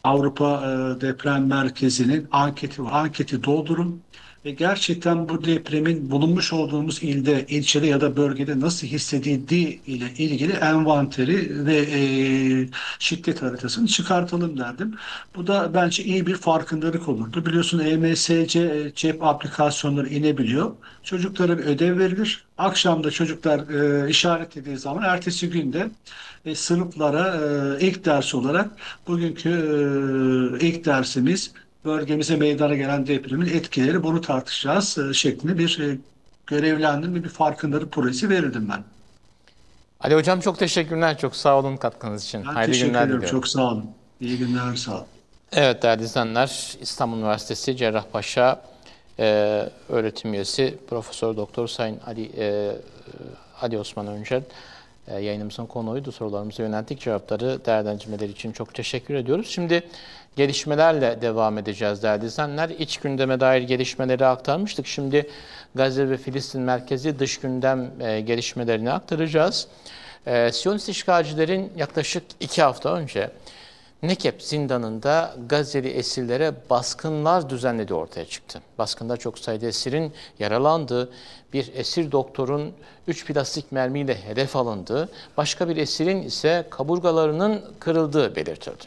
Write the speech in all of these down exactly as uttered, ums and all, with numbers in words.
Avrupa e, Deprem Merkezi'nin anketi var. Anketi doldurun ve gerçekten bu depremin bulunmuş olduğumuz ilde, ilçede ya da bölgede nasıl hissedildiği ile ilgili envanteri ve e, şiddet haritasını çıkartalım derdim. Bu da bence iyi bir farkındalık olurdu. Biliyorsun E M S C e, cep aplikasyonları inebiliyor. Çocuklara bir ödev verilir. Akşam da çocuklar e, işaretlediği zaman ertesi günde e, sınıflara e, ilk ders olarak bugünkü e, ilk dersimiz bölgemize meydana gelen depremin etkileri, bunu tartışacağız e, şeklinde bir e, görevlendirme, bir farkındalık projesi verirdim ben. Ali Hocam çok teşekkürler. Çok sağ olun katkınız için. Ben Hayırlı teşekkür günler ediyorum. diliyorum. Çok sağ olun. İyi günler, sağ olun. Evet değerli izleyenler, İstanbul Üniversitesi Cerrahpaşa e, öğretim üyesi Profesör Doktor Sayın Ali e, Ali Osman Öncel e, yayınımızın konuğuydu. Sorularımıza yönelttik. Cevapları değerlendirmeleri için çok teşekkür ediyoruz. Şimdi gelişmelerle devam edeceğiz değerli izleyenler. İç gündeme dair gelişmeleri aktarmıştık. Şimdi Gazze ve Filistin merkezi dış gündem e, gelişmelerini aktaracağız. E, Siyonist işgalcilerin yaklaşık iki hafta önce Nekeb zindanında Gazze'li esirlere baskınlar düzenlediği ortaya çıktı. Baskında çok sayıda esirin yaralandığı, bir esir doktorun üç plastik mermiyle hedef alındığı, başka bir esirin ise kaburgalarının kırıldığı belirtildi.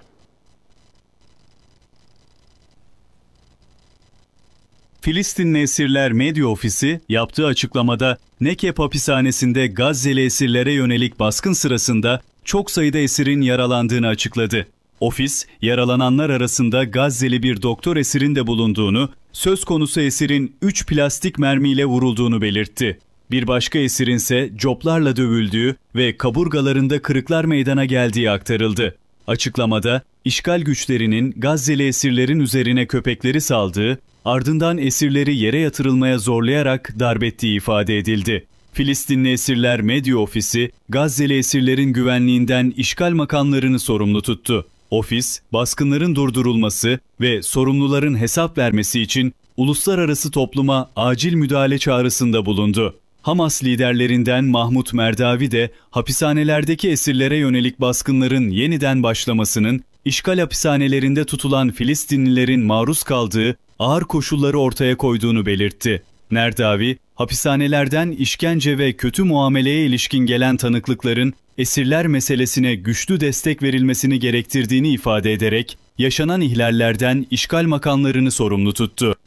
Filistinli Esirler Medya Ofisi yaptığı açıklamada Nekeb hapishanesinde Gazze'li esirlere yönelik baskın sırasında çok sayıda esirin yaralandığını açıkladı. Ofis, yaralananlar arasında Gazze'li bir doktor esirin de bulunduğunu, söz konusu esirin üç plastik mermiyle vurulduğunu belirtti. Bir başka esirin ise coplarla dövüldüğü ve kaburgalarında kırıklar meydana geldiği aktarıldı. Açıklamada, işgal güçlerinin Gazze'li esirlerin üzerine köpekleri saldığı, ardından esirleri yere yatırılmaya zorlayarak darbettiği ifade edildi. Filistinli Esirler Medya Ofisi, Gazze'li esirlerin güvenliğinden işgal makamlarını sorumlu tuttu. Ofis, baskınların durdurulması ve sorumluların hesap vermesi için uluslararası topluma acil müdahale çağrısında bulundu. Hamas liderlerinden Mahmut Merdavi de hapishanelerdeki esirlere yönelik baskınların yeniden başlamasının, işgal hapishanelerinde tutulan Filistinlilerin maruz kaldığı ağır koşulları ortaya koyduğunu belirtti. Merdavi, hapishanelerden işkence ve kötü muameleye ilişkin gelen tanıklıkların esirler meselesine güçlü destek verilmesini gerektirdiğini ifade ederek yaşanan ihlallerden işgal makamlarını sorumlu tuttu.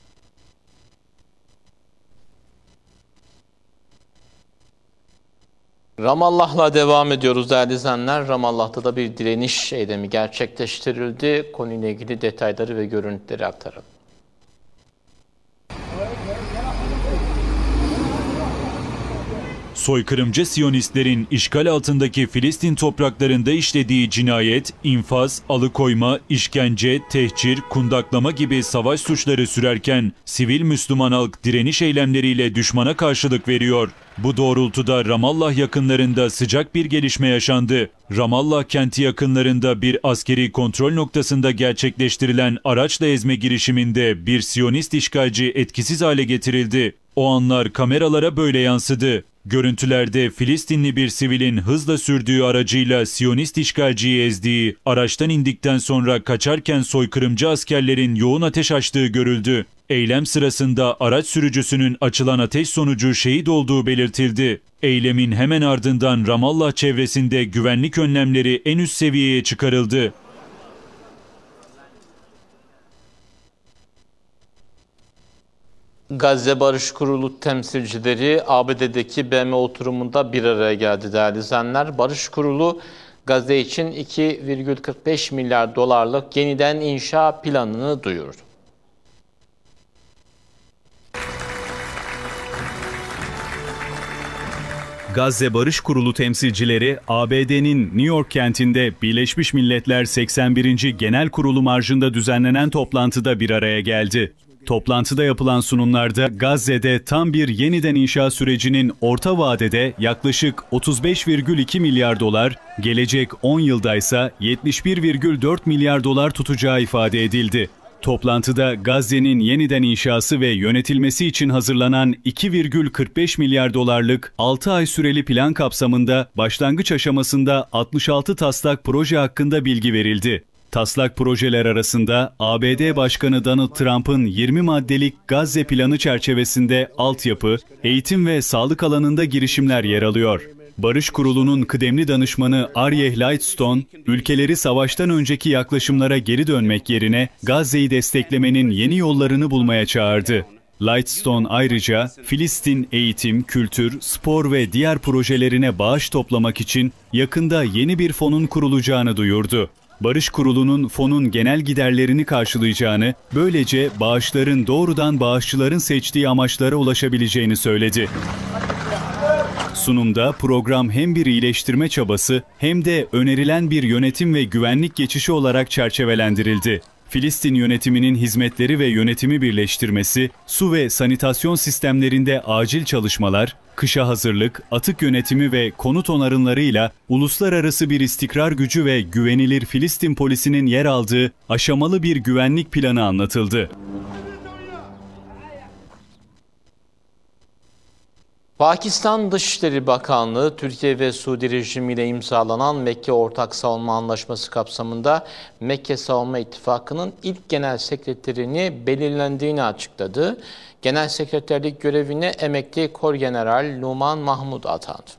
Ramallah'la devam ediyoruz değerli izleyenler. Ramallah'ta da bir direniş eylemi gerçekleştirildi. Konuyla ilgili detayları ve görüntüleri aktaralım. Soykırımcı Siyonistlerin işgal altındaki Filistin topraklarında işlediği cinayet, infaz, alıkoyma, işkence, tehcir, kundaklama gibi savaş suçları sürerken sivil Müslüman halk direniş eylemleriyle düşmana karşılık veriyor. Bu doğrultuda Ramallah yakınlarında sıcak bir gelişme yaşandı. Ramallah kenti yakınlarında bir askeri kontrol noktasında gerçekleştirilen araçla ezme girişiminde bir Siyonist işgalci etkisiz hale getirildi. O anlar kameralara böyle yansıdı. Görüntülerde Filistinli bir sivilin hızla sürdüğü aracıyla Siyonist işgalciyi ezdiği, araçtan indikten sonra kaçarken soykırımcı askerlerin yoğun ateş açtığı görüldü. Eylem sırasında araç sürücüsünün açılan ateş sonucu şehit olduğu belirtildi. Eylemin hemen ardından Ramallah çevresinde güvenlik önlemleri en üst seviyeye çıkarıldı. Gazze Barış Kurulu temsilcileri A B D'deki B M oturumunda bir araya geldi değerli izleyenler. Barış Kurulu Gazze için iki virgül kırk beş milyar dolarlık yeniden inşa planını duyurdu. Gazze Barış Kurulu temsilcileri A B D'nin New York kentinde Birleşmiş Milletler seksen birinci Genel Kurulu marjında düzenlenen toplantıda bir araya geldi. Toplantıda yapılan sunumlarda Gazze'de tam bir yeniden inşa sürecinin orta vadede yaklaşık otuz beş virgül iki milyar dolar, gelecek on yılda ise yetmiş bir virgül dört milyar dolar tutacağı ifade edildi. Toplantıda Gazze'nin yeniden inşası ve yönetilmesi için hazırlanan iki virgül kırk beş milyar dolarlık altı ay süreli plan kapsamında başlangıç aşamasında altmış altı taslak proje hakkında bilgi verildi. Taslak projeler arasında A B D Başkanı Donald Trump'ın yirmi maddelik Gazze planı çerçevesinde altyapı, eğitim ve sağlık alanında girişimler yer alıyor. Barış Kurulu'nun kıdemli danışmanı Aryeh Lightstone, ülkeleri savaştan önceki yaklaşımlara geri dönmek yerine Gazze'yi desteklemenin yeni yollarını bulmaya çağırdı. Lightstone ayrıca Filistin eğitim, kültür, spor ve diğer projelerine bağış toplamak için yakında yeni bir fonun kurulacağını duyurdu. Barış Kurulu'nun fonun genel giderlerini karşılayacağını, böylece bağışların doğrudan bağışçıların seçtiği amaçlara ulaşabileceğini söyledi. Sunumda program hem bir iyileştirme çabası hem de önerilen bir yönetim ve güvenlik geçişi olarak çerçevelendirildi. Filistin yönetiminin hizmetleri ve yönetimi birleştirmesi, su ve sanitasyon sistemlerinde acil çalışmalar, kışa hazırlık, atık yönetimi ve konut onarımlarıyla uluslararası bir istikrar gücü ve güvenilir Filistin polisinin yer aldığı aşamalı bir güvenlik planı anlatıldı. Pakistan Dışişleri Bakanlığı, Türkiye ve Suudi rejimiyle imzalanan Mekke Ortak Savunma Anlaşması kapsamında Mekke Savunma İttifakı'nın ilk genel sekreterini belirlendiğini açıkladı. Genel sekreterlik görevine emekli Korgeneral Numan Mahmud atandı.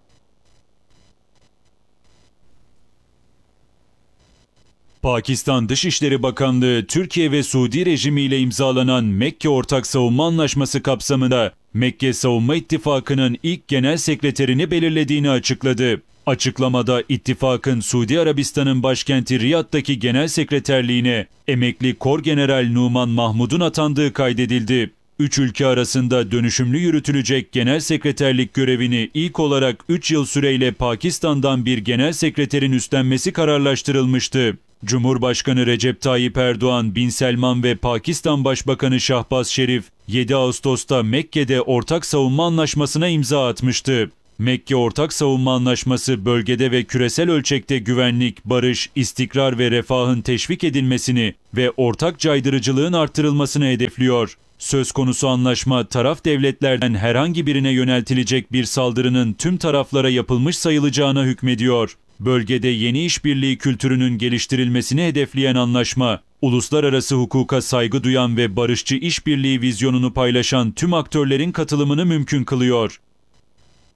Pakistan Dışişleri Bakanlığı, Türkiye ve Suudi rejimiyle imzalanan Mekke Ortak Savunma Anlaşması kapsamında Mekke Savunma İttifakı'nın ilk genel sekreterini belirlediğini açıkladı. Açıklamada ittifakın Suudi Arabistan'ın başkenti Riyad'daki genel sekreterliğine emekli Korgeneral Numan Mahmud'un atandığı kaydedildi. Üç ülke arasında dönüşümlü yürütülecek genel sekreterlik görevini ilk olarak üç yıl süreyle Pakistan'dan bir genel sekreterin üstlenmesi kararlaştırılmıştı. Cumhurbaşkanı Recep Tayyip Erdoğan, Bin Selman ve Pakistan Başbakanı Şahbaz Şerif yedi Ağustos'ta Mekke'de Ortak Savunma Anlaşması'na imza atmıştı. Mekke Ortak Savunma Anlaşması bölgede ve küresel ölçekte güvenlik, barış, istikrar ve refahın teşvik edilmesini ve ortak caydırıcılığın artırılmasını hedefliyor. Söz konusu anlaşma, taraf devletlerden herhangi birine yöneltilecek bir saldırının tüm taraflara yapılmış sayılacağına hükmediyor. Bölgede yeni işbirliği kültürünün geliştirilmesini hedefleyen anlaşma, uluslararası hukuka saygı duyan ve barışçı işbirliği vizyonunu paylaşan tüm aktörlerin katılımını mümkün kılıyor.